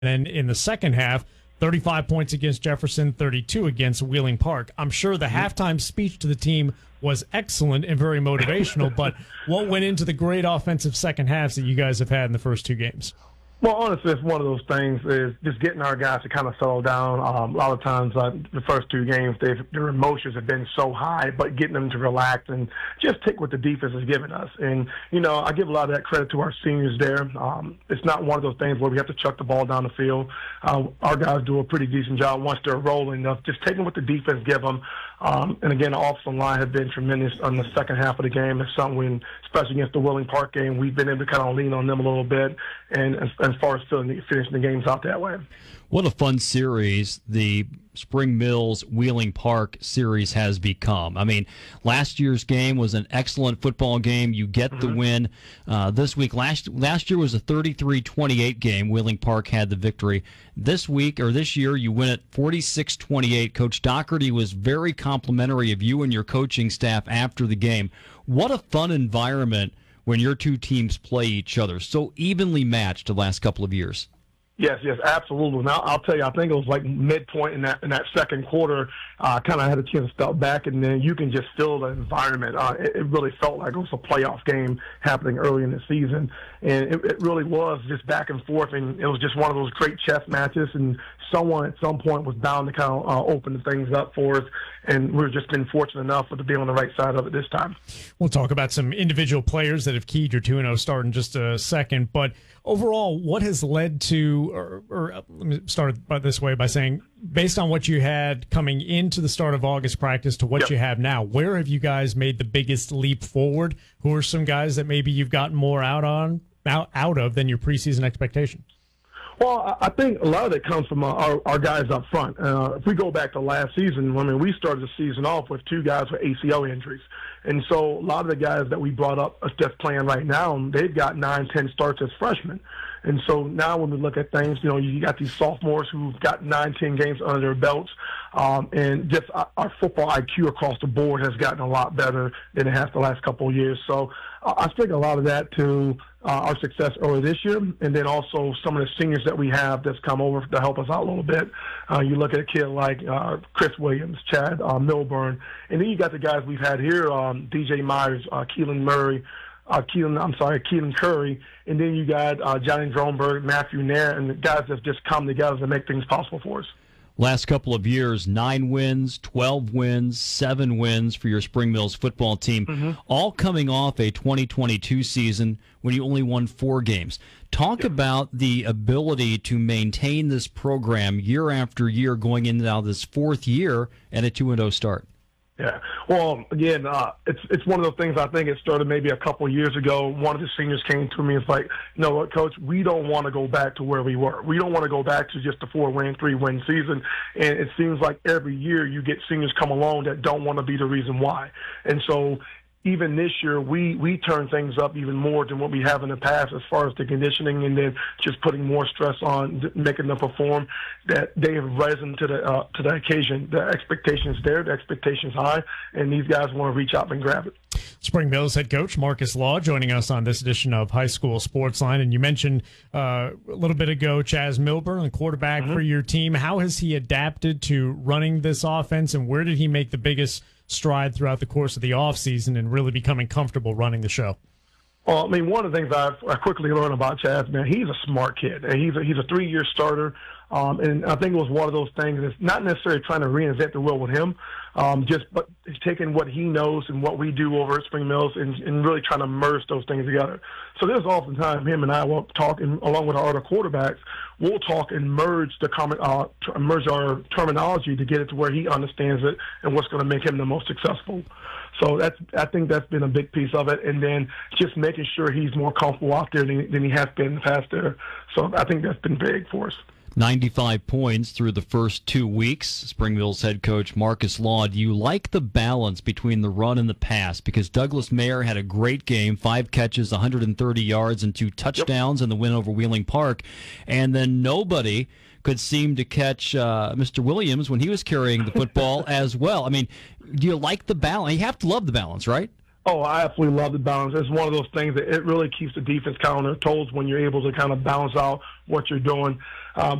then in the second half, 35 points against Jefferson, 32 against Wheeling Park. I'm sure the halftime speech to the team was excellent and very motivational, but what went into the great offensive second halves that you guys have had in the first two games? Well, honestly, it's one of those things is just getting our guys to kind of settle down. A lot of times, the first two games, their emotions have been so high, but getting them to relax and just take what the defense has given us. And, I give a lot of that credit to our seniors there. It's not one of those things where we have to chuck the ball down the field. Our guys do a pretty decent job once they're rolling of just taking what the defense give them. And again, the offensive line has been tremendous on the second half of the game. It's something, especially against the Wheeling Park game, we've been able to kind of lean on them a little bit. And as far as finishing the games out that way. What a fun series the Spring Mills Wheeling Park series has become. I mean, last year's game was an excellent football game. You get the win this week. Last year was a 33-28 game. Wheeling Park had the victory. This year, you win it 46-28. Coach Doherty was very complimentary of you and your coaching staff after the game. What a fun environment when your two teams play each other. So evenly matched the last couple of years. Yes, absolutely. Now, I'll tell you, I think it was like midpoint in that second quarter, kind of had a chance to step back, and then you can just feel the environment. It really felt like it was a playoff game happening early in the season, and it really was just back and forth, and it was just one of those great chess matches, and someone at some point was bound to kind of open things up for us, and we've just been fortunate enough to be on the right side of it this time. We'll talk about some individual players that have keyed your 2-0 start in just a second, but overall, what has led to, or let me start by this way by saying, based on what you had coming into the start of August practice to what you have now, where have you guys made the biggest leap forward? Who are some guys that maybe you've gotten more out of than your preseason expectation? Well, I think a lot of it comes from our guys up front. If we go back to last season, we started the season off with two guys with ACL injuries. And so a lot of the guys that we brought up that's playing right now, they've got 9-10 starts as freshmen. And so now when we look at things, you got these sophomores who've got 9-10 games under their belts. And just our football IQ across the board has gotten a lot better than it has the last couple of years. So I think a lot of that to our success early this year, and then also some of the seniors that we have that's come over to help us out a little bit. You look at a kid like Chris Williams, Chad Milburn, and then you got the guys we've had here, DJ Myers, Keelan Curry, and then you got Johnny Dronberg, Matthew Nair, and the guys that just come together to make things possible for us. Last couple of years, 9 wins, 12 wins, 7 wins for your Spring Mills football team, all coming off a 2022 season when you only won 4 games. Talk about the ability to maintain this program year after year going into now this 4th year and a 2-0 start. Yeah. Well, again, it's one of those things. I think it started maybe a couple of years ago. One of the seniors came to me and was like, "You know what, Coach? We don't want to go back to where we were. We don't want to go back to just a 4-win, 3-win season." And it seems like every year you get seniors come along that don't want to be the reason why. And so even this year, we turn things up even more than what we have in the past as far as the conditioning, and then just putting more stress on making them perform. That they have risen to the occasion. The expectations there, the expectations high, and these guys want to reach out and grab it. Spring Mills head coach Marcus Law joining us on this edition of High School Sports Line. And you mentioned a little bit ago Chaz Milburn, the quarterback for your team. How has he adapted to running this offense, and where did he make the biggest stride throughout the course of the offseason and really becoming comfortable running the show? Well, one of the things I quickly learned about Chaz, man, he's a smart kid. And he's a 3-year starter. And I think it was one of those things that's not necessarily trying to reinvent the wheel with him, but he's taking what he knows and what we do over at Spring Mills and really trying to merge those things together. So there's oftentimes him and I will talk, and along with our other quarterbacks, we'll talk and merge our terminology to get it to where he understands it and what's going to make him the most successful. So I think that's been a big piece of it, and then just making sure he's more comfortable out there than he has been in the past there. So I think that's been big for us. 95 points through the first 2 weeks. Spring Mills head coach Marcus Law, do you like the balance between the run and the pass? Because Douglas Mayer had a great game, 5 catches, 130 yards, and 2 touchdowns in the win over Wheeling Park. And then nobody could seem to catch Mr. Williams when he was carrying the football as well. Do you like the balance? You have to love the balance, right? Oh, I absolutely love the balance. It's one of those things that it really keeps the defense kind of on their toes when you're able to kind of balance out what you're doing.